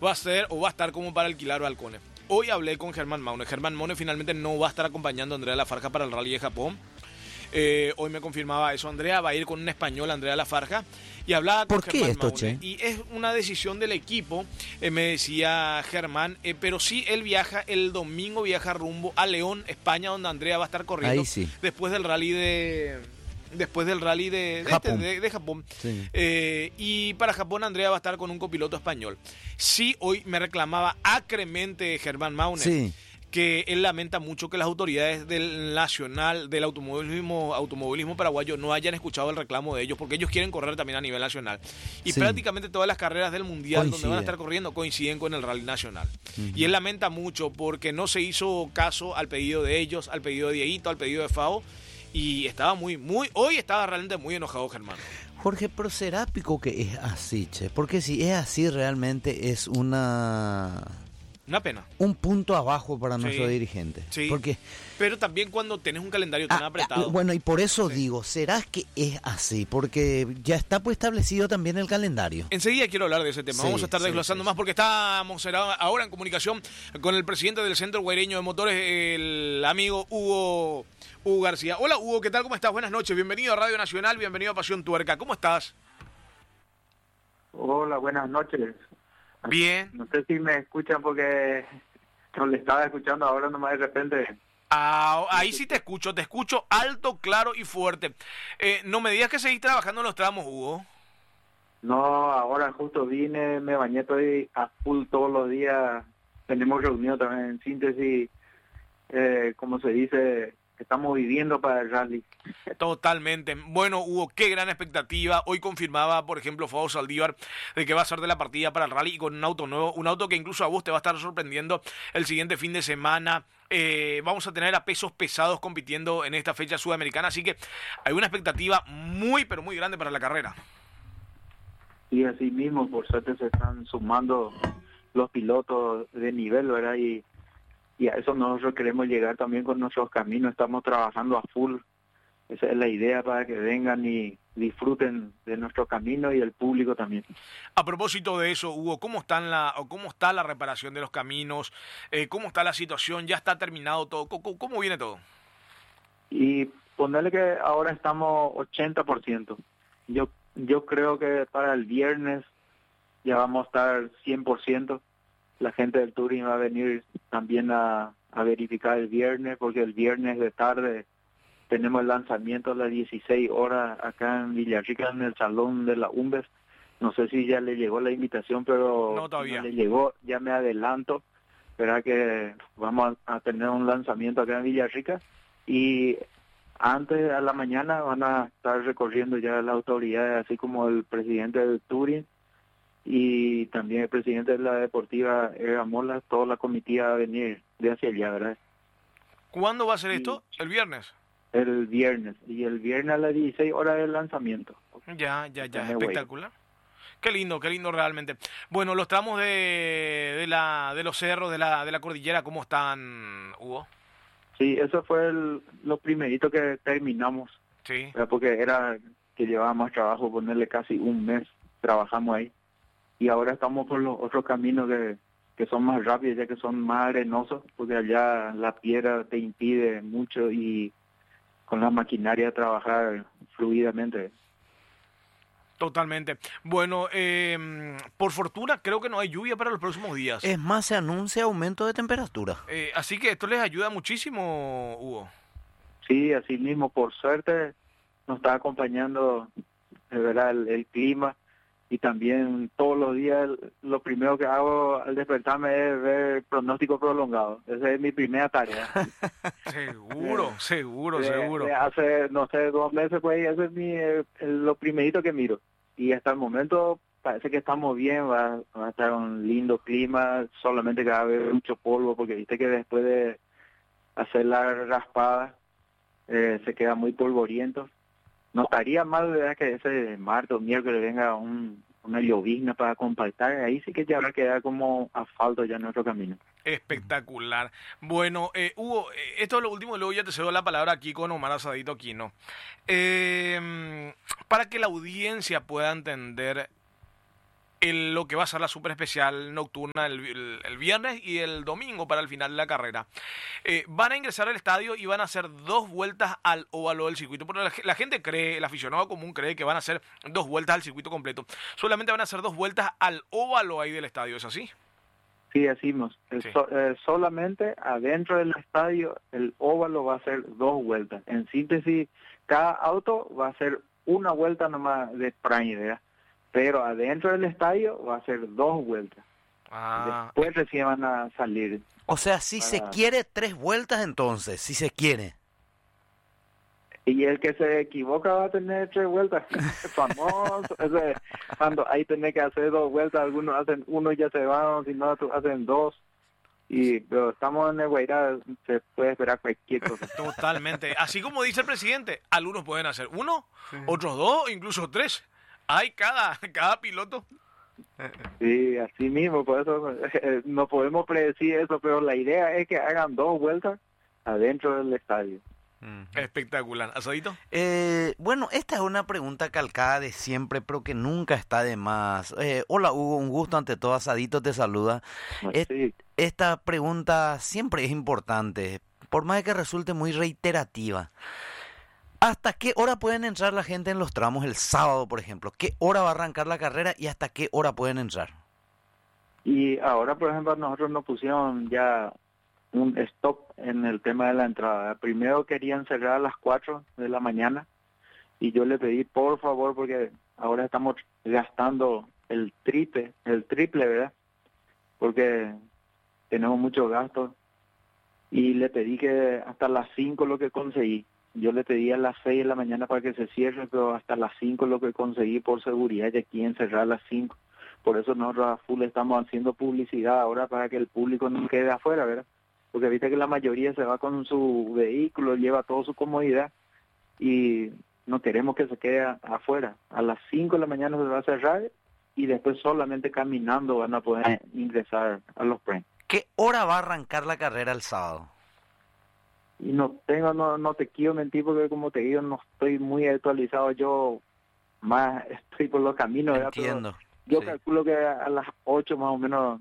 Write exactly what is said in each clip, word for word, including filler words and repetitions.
va a ser o va a estar como para alquilar balcones. Hoy hablé con Germán Maune. Germán Maune finalmente no va a estar acompañando a Andrea Lafarja para el Rally de Japón. Eh, hoy me confirmaba eso. Andrea va a ir con un español, Andrea Lafarja, y hablaba con ¿Por qué Germán esto, Maune. che? Y es una decisión del equipo, eh, me decía Germán, eh, pero sí, él viaja, el domingo viaja rumbo a León, España, donde Andrea va a estar corriendo. Ahí sí. Después del rally de... Después del rally de, de Japón. este, de, de Japón. Sí. Eh, y para Japón Andrea va a estar con un copiloto español. Sí, hoy me reclamaba acremente Germán Maune. Sí. Que él lamenta mucho que las autoridades del nacional, del automovilismo, automovilismo paraguayo no hayan escuchado el reclamo de ellos, porque ellos quieren correr también a nivel nacional. Y Sí. prácticamente todas las carreras del Mundial donde van a Coincide. estar corriendo coinciden con el Rally Nacional. Ujú. Y él lamenta mucho porque no se hizo caso al pedido de ellos, al pedido de Dieguito, al pedido de Fao, y estaba muy, muy, hoy estaba realmente muy enojado Germán. Jorge, pero será pico que es así, che, porque si es así realmente es una... Una pena. un punto abajo para Sí. nuestro dirigente. Sí. Porque Pero también cuando tenés un calendario tan Ah, apretado. ah, bueno, y por eso Sí. digo, ¿será que es así? Porque ya está pues establecido también el calendario. Enseguida quiero hablar de ese tema. Sí, Vamos a estar sí, desglosando sí, más sí. porque estamos ahora en comunicación con el presidente del Centro Guaireño de Motores, el amigo Hugo, Hugo García. Hola Hugo, ¿qué tal? ¿Cómo estás? Buenas noches. Bienvenido a Radio Nacional, bienvenido a Pasión Tuerca. ¿Cómo estás? Hola, buenas noches. Bien. No sé si me escuchan porque no le estaba escuchando ahora nomás de repente. Ah, ahí sí te escucho, te escucho alto, claro y fuerte. Eh, no me digas que seguís trabajando en los tramos, Hugo. No, ahora justo vine, me bañé, estoy a full todos los días. Tenemos reunión también en síntesis, eh, como se dice, estamos viviendo para el rally. Totalmente. Bueno, Hugo, qué gran expectativa. Hoy confirmaba, por ejemplo, Fabo Saldívar, de que va a ser de la partida para el rally y con un auto nuevo, un auto que incluso a vos te va a estar sorprendiendo el siguiente fin de semana. Eh, vamos a tener a pesos pesados compitiendo en esta fecha sudamericana, así que hay una expectativa muy, pero muy grande para la carrera. Y así mismo, por suerte, se están sumando los pilotos de nivel, ¿verdad? Y, y a eso nosotros queremos llegar también con nuestros caminos, estamos trabajando a full. Esa es la idea para que vengan y disfruten de nuestro camino y el público también. A propósito de eso, Hugo, ¿cómo están la, o cómo está la reparación de los caminos? Eh, ¿Cómo está la situación? ¿Ya está terminado todo? ¿Cómo, cómo viene todo? Y ponerle que ahora estamos ochenta por ciento. Yo yo creo que para el viernes ya vamos a estar cien por ciento. La gente del Touring va a venir también a, a verificar el viernes, porque el viernes de tarde tenemos el lanzamiento a las dieciséis horas acá en Villarrica, en el salón de la UMBES. No sé si ya le llegó la invitación, pero No, todavía. no le llegó, ya me adelanto. Verá que vamos a, a tener un lanzamiento acá en Villarrica y antes a la mañana van a estar recorriendo ya las autoridades, así como el presidente del Touring y también el presidente de la deportiva Era Mola, toda la comitiva va a venir de hacia allá, ¿verdad? ¿Cuándo va a ser esto? ¿El viernes? El viernes, y el viernes a las dieciséis horas del lanzamiento. Ya, ya, ya, Dame, güey. espectacular. Qué lindo, qué lindo realmente. Bueno, los tramos de, de la de los cerros, de la de la cordillera, ¿cómo están, Hugo? Sí, eso fue el, lo primerito que terminamos, Sí. ¿verdad? Porque era que llevaba más trabajo, ponerle casi un mes, trabajamos ahí. Y ahora estamos por los otros caminos que, que son más rápidos, ya que son más arenosos, porque allá la piedra te impide mucho y con la maquinaria trabajar fluidamente. Totalmente. Bueno, eh, por fortuna creo que no hay lluvia para los próximos días. Es más, se anuncia aumento de temperatura. Eh, así que esto les ayuda muchísimo, Hugo. Sí, así mismo, por suerte nos está acompañando de verdad el, el clima, y también todos los días lo primero que hago al despertarme es ver pronóstico prolongado. Esa es mi primera tarea. Seguro, seguro, De- seguro. de hace, no sé, dos meses, pues, eso es mi, eh, lo primerito que miro. Y hasta el momento parece que estamos bien, va, va a estar un lindo clima, solamente que va a haber mucho polvo, porque viste que después de hacer la raspada eh, se queda muy polvoriento. No estaría mal, ¿verdad?, que ese martes o miércoles venga un, una llovizna para compactar, ahí sí que ya va a quedar como asfalto ya en nuestro camino. Espectacular. Bueno, eh, Hugo, eh, esto es lo último, y luego ya te cedo la palabra aquí con Omar Asadito Aquino. Eh, para que la audiencia pueda entender el, lo que va a ser la super especial nocturna el, el, el viernes y el domingo para el final de la carrera. Eh, van a ingresar al estadio y van a hacer dos vueltas al óvalo del circuito. Porque la, la gente cree, el aficionado común cree que van a hacer dos vueltas al circuito completo. Solamente van a hacer dos vueltas al óvalo ahí del estadio, ¿es así? Sí, decimos. Sí. So, eh, solamente adentro del estadio el óvalo va a ser dos vueltas. En síntesis, cada auto va a ser una vuelta nomás de Prime, ¿verdad? Pero adentro del estadio va a ser dos vueltas. Ah, Después recién van a salir. O sea, si para... se quiere tres vueltas entonces, si se quiere. Y el que se equivoca va a tener tres vueltas. Famoso. Ese, cuando ahí tenés que hacer dos vueltas, algunos hacen uno y ya se van, si no, otros hacen dos. Y pero estamos en el Guairá, se puede esperar cualquier cosa. totalmente. Así como dice el presidente, algunos pueden hacer uno, sí. otros dos, incluso tres. Hay cada, cada piloto. Sí, así mismo, por eso eh, no podemos predecir eso, pero la idea es que hagan dos vueltas adentro del estadio. Espectacular. ¿Asadito? Eh, bueno, esta es una pregunta calcada de siempre, pero que nunca está de más. Eh, hola Hugo, un gusto ante todo. Asadito te saluda. Sí. Esta pregunta siempre es importante, por más de que resulte muy reiterativa. ¿Hasta qué hora pueden entrar la gente en los tramos el sábado, por ejemplo? ¿Qué hora va a arrancar la carrera y hasta qué hora pueden entrar? Y ahora, por ejemplo, nosotros nos pusieron ya un stop en el tema de la entrada. Primero querían cerrar a las cuatro de la mañana y yo le pedí por favor, porque ahora estamos gastando el triple, el triple, ¿verdad? Porque tenemos muchos gastos y le pedí que hasta las cinco lo que conseguí. Yo le pedí a las seis de la mañana para que se cierre, pero hasta las cinco lo que conseguí por seguridad, ya quieren cerrar a las cinco. Por eso nosotros a full estamos haciendo publicidad ahora para que el público no quede afuera, ¿verdad? Porque viste que la mayoría se va con su vehículo, lleva toda su comodidad y no queremos que se quede afuera. A las cinco de la mañana se va a cerrar y después solamente caminando van a poder ingresar a los premios. ¿Qué hora va a arrancar la carrera el sábado? Y no tengo, no, no te quiero mentir porque como te digo, no estoy muy actualizado. Yo más estoy por los caminos. Entiendo. Yo sí. calculo que a las ocho más o menos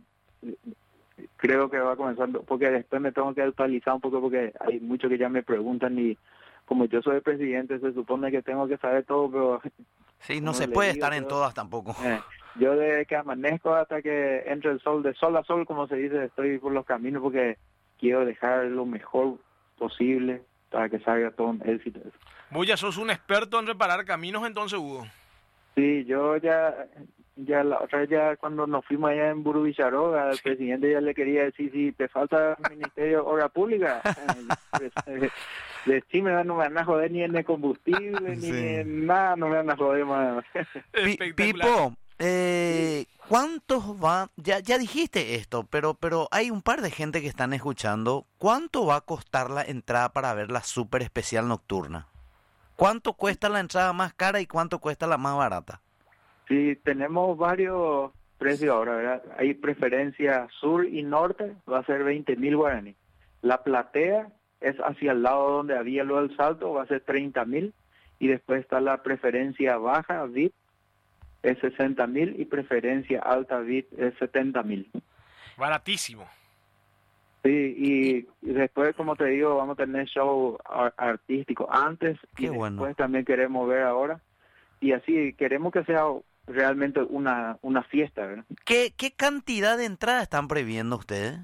creo que va comenzando, porque después me tengo que actualizar un poco porque hay muchos que ya me preguntan y como yo soy el presidente se supone que tengo que saber todo, pero... Sí, no se puede estar en todas tampoco. Eh, yo desde que amanezco hasta que entre el sol, de sol a sol, como se dice, estoy por los caminos porque quiero dejar lo mejor posible para que salga todo un éxito. Vos ya sos un experto en reparar caminos entonces, Hugo. Sí, yo ya... Ya la otra vez, ya cuando nos fuimos allá en Burubicharó, al sí. presidente ya le quería decir, si te falta el Ministerio de Obra Pública, pues, eh, decime, no me van a joder ni en el combustible, sí. ni en nada, no me van a joder más. Pipo, eh, ¿cuántos va? Ya ya dijiste esto, pero pero hay un par de gente que están escuchando. ¿Cuánto va a costar la entrada para ver la super especial nocturna? ¿Cuánto cuesta la entrada más cara y cuánto cuesta la más barata? Sí, tenemos varios precios ahora, ¿verdad? Hay preferencia sur y norte, va a ser veinte mil guaraní. La platea es hacia el lado donde había lo del salto, va a ser treinta mil. Y después está la preferencia baja, V I P, es sesenta mil. Y preferencia alta, V I P, es setenta mil. Baratísimo. Sí, y, y después, como te digo, vamos a tener show artístico antes. Qué y bueno. Después también queremos ver ahora. Y así, queremos que sea realmente una una fiesta, ¿verdad? ¿Qué, qué cantidad de entradas están previendo ustedes?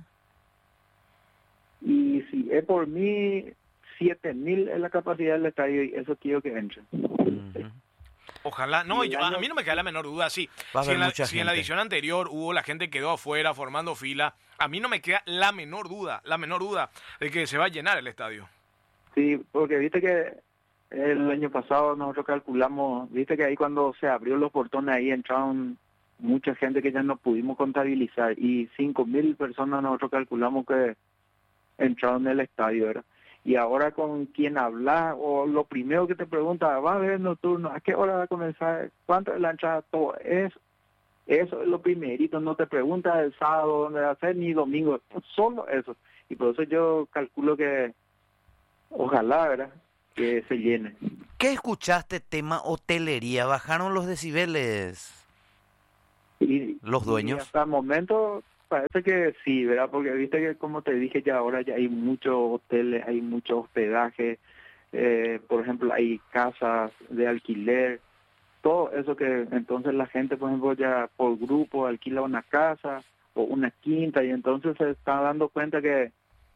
Y si es por mí, siete mil es la capacidad del estadio y eso quiero que entre. Uh-huh. Ojalá, no, yo, año... a mí no me queda la menor duda, sí. Va a si, haber en la, mucha si en la gente. edición anterior hubo la gente quedó afuera formando fila, a mí no me queda la menor duda, la menor duda de que se va a llenar el estadio. Sí, porque viste que el año pasado nosotros calculamos, viste que ahí cuando se abrió los portones ahí entraron mucha gente que ya no pudimos contabilizar y cinco mil personas nosotros calculamos que entraron en el estadio, ¿verdad? Y ahora con quien habla o lo primero que te pregunta, ¿va a haber nocturno? ¿A qué hora va a comenzar? ¿Cuánto es la entrada? Todo eso, eso es lo primerito, no te pregunta el sábado dónde va a ser ni domingo, solo eso. Y por eso yo calculo que ojalá, ¿verdad?, que se llene. ¿Qué escuchaste tema hotelería? ¿Bajaron los decibeles? Y, los dueños. Y hasta el momento parece que sí, ¿verdad? Porque viste que, como te dije ya, ahora ya hay muchos hoteles, hay mucho hospedaje, eh, por ejemplo, hay casas de alquiler, todo eso que entonces la gente, por ejemplo, ya por grupo alquila una casa o una quinta y entonces se está dando cuenta que,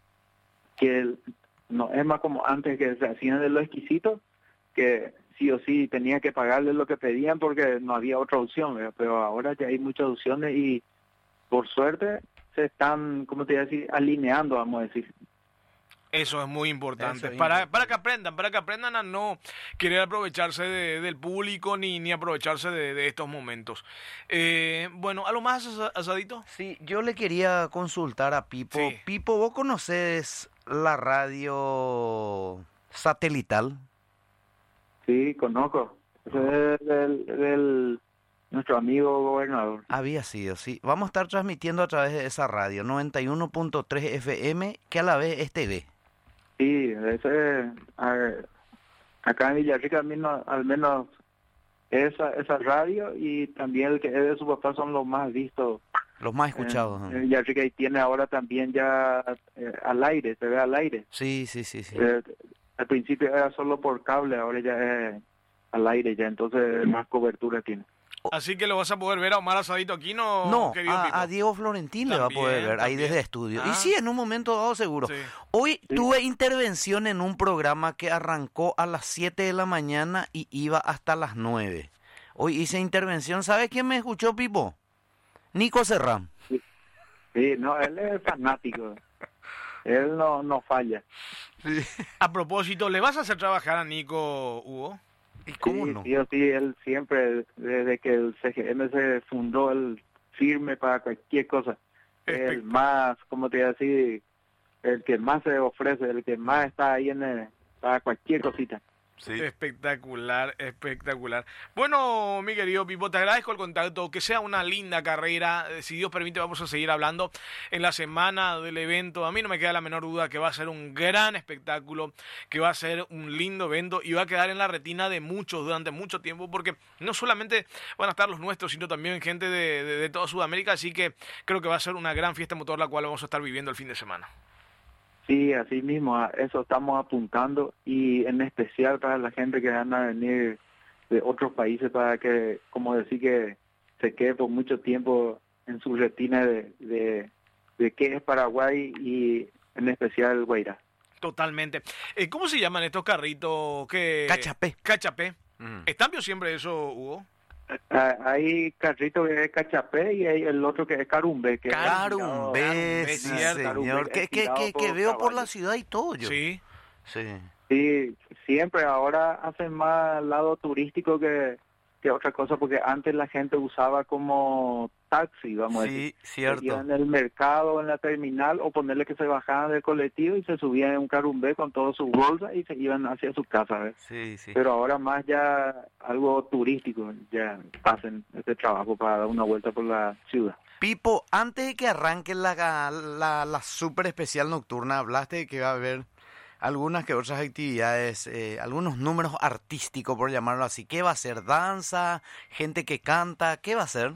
que no es más como antes que se hacían de lo exquisito, que sí o sí tenía que pagarles lo que pedían porque no había otra opción, ¿verdad? Pero ahora ya hay muchas opciones y por suerte se están, ¿cómo te iba a decir?, alineando, vamos a decir. Eso es muy importante, Eso es para, importante. para que aprendan, para que aprendan a no querer aprovecharse de, del público ni, ni aprovecharse de, de estos momentos. Eh, bueno, ¿algo más, Asadito? Sí, yo le quería consultar a Pipo. Sí. Pipo, ¿vos conoces la radio satelital? Sí, conozco. Ese es del, del nuestro amigo gobernador. Había sido, sí. Vamos a estar transmitiendo a través de esa radio, noventa y uno punto tres F M, que a la vez es T V. Sí, ese, a ver, acá en Villarrica al menos, al menos esa, esa radio y también el que es de su papá son los más vistos Los más en, escuchados. en ¿no? Villarrica y tiene ahora también ya eh, al aire, se ve al aire. Sí, sí, sí, sí. Eh, al principio era solo por cable, ahora ya es al aire ya, entonces más cobertura tiene. Así que lo vas a poder ver a Omar Asadito aquí, ¿no, No, querido Pipo? a, a Diego Florentín le va a poder También, ver ahí también. desde estudio. Ah. Y sí, en un momento dado seguro. Sí. Hoy Sí. tuve intervención en un programa que arrancó a las siete de la mañana y iba hasta las nueve. Hoy hice intervención. ¿Sabes quién me escuchó, Pipo? Nico Serrán. Sí, no, él es fanático, él no, no falla. A propósito, ¿le vas a hacer trabajar a Nico, Hugo? ¿Y cómo sí, no? sí o sí, él siempre, desde que el C G M se fundó, él firme para cualquier cosa. El Espect- más, ¿cómo te iba a decir? El que más se ofrece, el que más está ahí en el, para cualquier cosita. Sí. Espectacular, espectacular. Bueno, mi querido Pipo, te agradezco el contacto, que sea una linda carrera. Eh, Si Dios permite, vamos a seguir hablando en la semana del evento. A mí no me queda la menor duda que va a ser un gran espectáculo, que va a ser un lindo evento y va a quedar en la retina de muchos durante mucho tiempo, porque no solamente van a estar los nuestros, sino también gente de, de, de toda Sudamérica. Así que creo que va a ser una gran fiesta motor la cual vamos a estar viviendo el fin de semana. Sí, así mismo, a eso estamos apuntando y en especial para la gente que van a venir de otros países para que, como decir, que se quede por mucho tiempo en su retina de, de, de qué es Paraguay y en especial Guairá. Totalmente. Eh, ¿Cómo se llaman estos carritos que... Cachapé. Cachapé. Mm. ¿Es cambio siempre eso, Hugo? Ah, hay carrito que es cachapé y hay el otro que es carumbe. Que es Carumbé, Carumbé, sí, cierto. señor. Carumbé, Que, que, estirado que, que por veo por la caballo. ciudad y todo yo. Sí. Sí. Sí, siempre ahora hacen más lado turístico que, que otra cosa, porque antes la gente usaba como taxi, vamos a decir. Sí, cierto. Iban en el mercado, en la terminal, o ponerle que se bajaban del colectivo y se subían en un carumbé con todas sus bolsas y se iban hacia su casa, ¿ves? Sí, sí. Pero ahora más ya algo turístico, ya hacen este trabajo para dar una vuelta por la ciudad. Pipo, antes de que arranque la, la, la super especial nocturna, hablaste de que va a haber algunas que otras actividades, eh, algunos números artísticos, por llamarlo así. ¿Qué va a ser? ¿Danza? ¿Gente que canta? ¿Qué va a ser?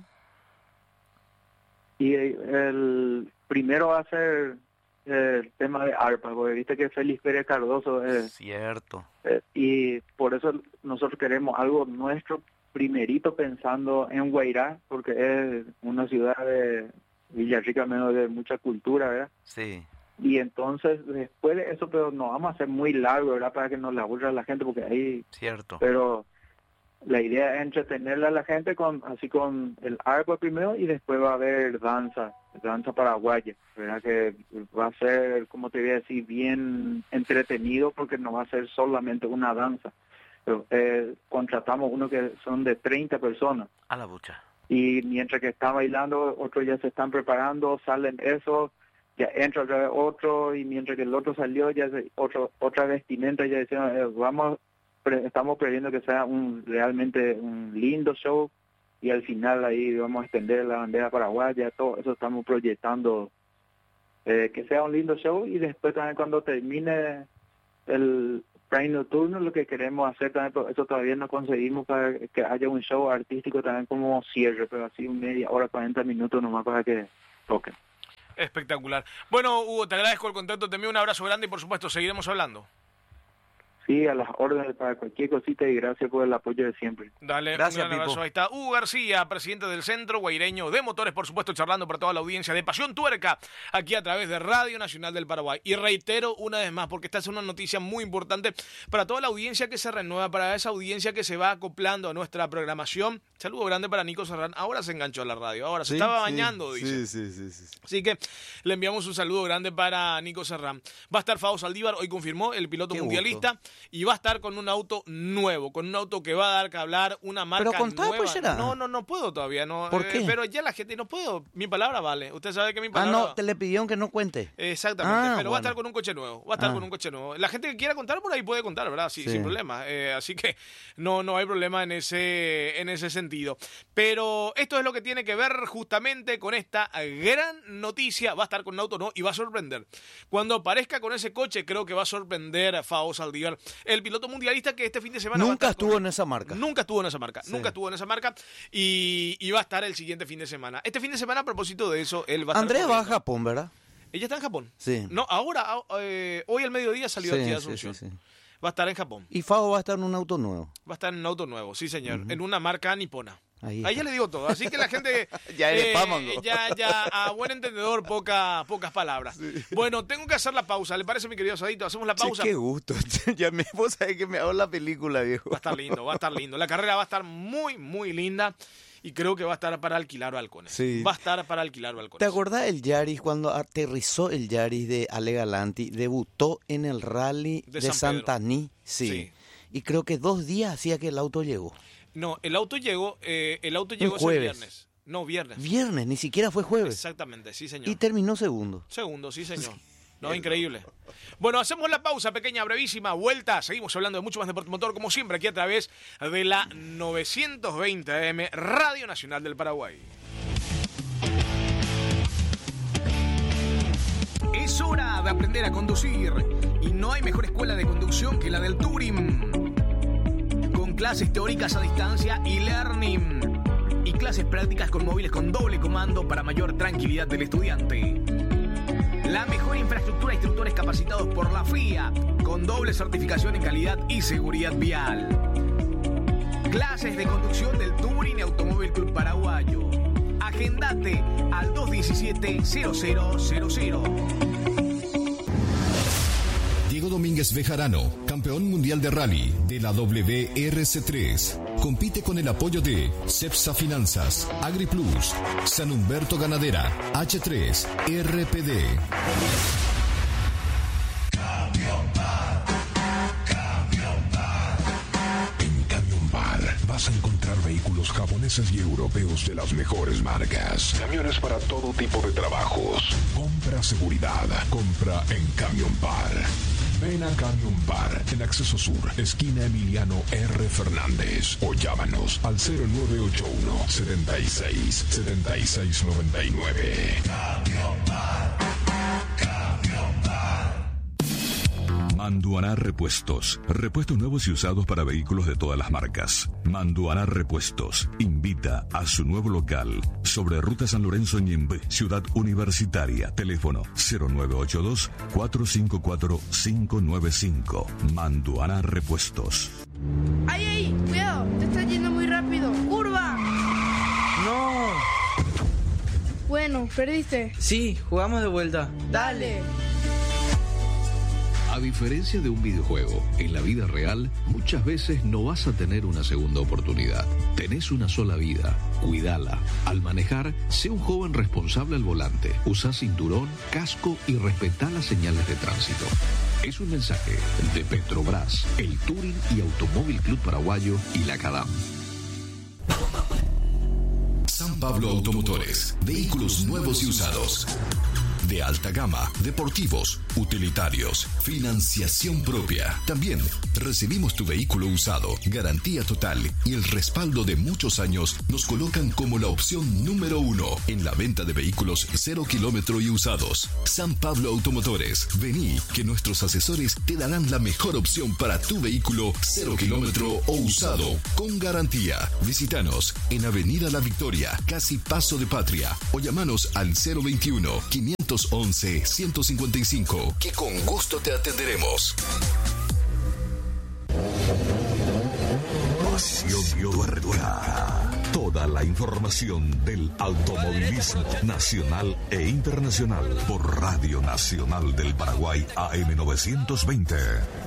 Y el primero va a ser el tema de arpa, porque viste que Félix Pérez Cardoso es... Cierto. Eh, y por eso nosotros queremos algo nuestro primerito pensando en Guairá, porque es una ciudad de Villarrica menos de mucha cultura, ¿verdad? Sí. Y entonces después de eso, pero no vamos a hacer muy largo, ¿verdad? Para que no le aburra a la gente, porque ahí... Cierto. Pero la idea es entretenerle a la gente con así con el arpa primero y después va a haber danza, danza paraguaya, ¿verdad? Que va a ser, como te voy a decir, bien entretenido porque no va a ser solamente una danza. Pero, eh, contratamos uno que son de treinta personas A la bucha. y mientras que están bailando, otros ya se están preparando, salen esos, ya entra otra vez otro y mientras que el otro salió, ya se, otro, otra vestimenta, ya decían, eh, vamos, pre, estamos previendo que sea un realmente un lindo show y al final ahí vamos a extender la bandera paraguaya, todo eso estamos proyectando, eh, que sea un lindo show y después también cuando termine el Prime nocturno, lo que queremos hacer también, pero eso todavía no conseguimos, para que haya un show artístico también como cierre, pero así media hora, cuarenta minutos nomás para que toquen. Espectacular. Bueno, Hugo, te agradezco el contacto, te envío un abrazo grande y por supuesto seguiremos hablando. Sí, a las órdenes para cualquier cosita y gracias por el apoyo de siempre. Dale, gracias, un gran abrazo. Pipo. Ahí está Hugo García, presidente del Centro Guaireño de Motores, por supuesto, charlando para toda la audiencia de Pasión Tuerca, aquí a través de Radio Nacional del Paraguay. Y reitero una vez más, porque esta es una noticia muy importante para toda la audiencia que se renueva, para esa audiencia que se va acoplando a nuestra programación. Saludo grande para Nico Serrán. Ahora se enganchó a la radio, ahora se Sí, estaba sí, bañando, dice. Sí, sí, sí, sí, sí. Así que le enviamos un saludo grande para Nico Serrán. Va a estar Fabo Saldívar, hoy confirmó, el piloto Qué mundialista, gusto. y va a estar con un auto nuevo, con un auto que va a dar que hablar, una marca Pero contá, nueva. pues, será. No, no, no puedo todavía, no. ¿Por eh, qué? pero ya la gente, no puedo, mi palabra vale. Usted sabe que mi Ah, palabra... no, te le pidieron que no cuente. Exactamente, Ah, pero va a bueno. estar con un coche nuevo, va a estar Ah. con un coche nuevo. La gente que quiera contar por ahí puede contar, ¿verdad? Sí, Sí. sin problema. Eh, así que no, no hay problema en ese, en ese sentido. Pero esto es lo que tiene que ver justamente con esta gran noticia. Va a estar con un auto nuevo y va a sorprender. Cuando aparezca con ese coche, creo que va a sorprender a Fabo Saldívar, el piloto mundialista que este fin de semana va a Nunca estar con- estuvo en esa marca. Nunca estuvo en esa marca, Sí. nunca estuvo en esa marca y, y va a estar el siguiente fin de semana. Este fin de semana, a propósito de eso, él va a estar Andrea va a corriendo. Japón, ¿verdad? Ella está en Japón. Sí. No, ahora, ah, eh, hoy al mediodía salió Sí, aquí de sí, Asunción. sí, sí. Va a estar en Japón. Y Fabo va a estar en un auto nuevo. Va a estar en un auto nuevo, sí señor, en una marca nipona. Ahí Ahí está. ya le digo todo, así que la gente Ya eres eh, pámango. ya, ya a buen entendedor poca, pocas palabras. Bueno, tengo que hacer la pausa, ¿le parece, mi querido Sadito? Hacemos la Che, pausa. qué gusto. ya me, vos sabés que me hago la película, viejo. Va a estar lindo, va a estar lindo. La carrera va a estar muy, muy linda y creo que va a estar para alquilar balcones. Sí. Va a estar para alquilar balcones. ¿Te acordás el Yaris cuando aterrizó el Yaris de Ale Galanti? Debutó en el rally De de, San Pedro. Santaní. Sí. Sí. Y creo que dos días hacía que el auto llegó. No, el auto llegó, eh, el auto llegó ese jueves. viernes. No, viernes. Viernes, ni siquiera fue jueves. Exactamente, sí señor. Y terminó segundo. Segundo, sí señor. No, increíble. Bueno, hacemos la pausa, pequeña, brevísima vuelta. Seguimos hablando de mucho más deporte motor, como siempre, aquí a través de la novecientos veinte A M, Radio Nacional del Paraguay. Es hora de aprender a conducir. Y no hay mejor escuela de conducción que la del Turing. Con clases teóricas a distancia y learning. Y clases prácticas con móviles con doble comando para mayor tranquilidad del estudiante. La mejor infraestructura de instructores capacitados por la F I A, con doble certificación en calidad y seguridad vial. Clases de conducción del Touring Automóvil Club Paraguayo. Agendate al dos diecisiete cero cero cero cero. Diego Domínguez Bejarano, campeón mundial de rally de la W R C tres. Compite con el apoyo de Cepsa Finanzas, AgriPlus, San Humberto Ganadera, H tres, R P D. En Camión Bar vas a encontrar vehículos japoneses y europeos de las mejores marcas. Camiones para todo tipo de trabajos. Compra seguridad. Compra en Camión Bar. Ven a Camión Bar en Acceso Sur, esquina Emiliano R. Fernández. O llámanos al cero nueve ocho uno, setenta y seis, setenta y seis noventa y nueve. Camión Bar. Camión Bar. Manduaná Repuestos. Repuestos nuevos y usados para vehículos de todas las marcas. Manduaná Repuestos invita a su nuevo local sobre Ruta San Lorenzo Ñembe, Ciudad Universitaria. Teléfono cero nueve ocho dos, cuatro cinco cuatro, cinco nueve cinco. Manduaná Repuestos. ¡Ay, ay! ¡Cuidado! Te estás yendo muy rápido. ¡Curva! No. Bueno, perdiste. Sí, jugamos de vuelta. Dale. A diferencia de un videojuego, en la vida real muchas veces no vas a tener una segunda oportunidad. Tenés una sola vida, cuídala. Al manejar, sé un joven responsable al volante. Usa cinturón, casco y respetá las señales de tránsito. Es un mensaje de Petrobras, el Touring y Automóvil Club Paraguayo y la CADAM. San Pablo Automotores. Vehículos nuevos y usados. de alta gama, deportivos, utilitarios, financiación propia. También recibimos tu vehículo usado, garantía total y el respaldo de muchos años nos colocan como la opción número uno en la venta de vehículos cero kilómetro y usados. San Pablo Automotores. Vení, que nuestros asesores te darán la mejor opción para tu vehículo cero kilómetro o usado con garantía. Visítanos en Avenida La Victoria, casi Paso de Patria, o llamanos al cero veintiuno, quinientos once, ciento cincuenta y cinco, que con gusto te atenderemos. Pasión Tuerca. Toda la información del automovilismo nacional e internacional por Radio Nacional del Paraguay A M novecientos veinte.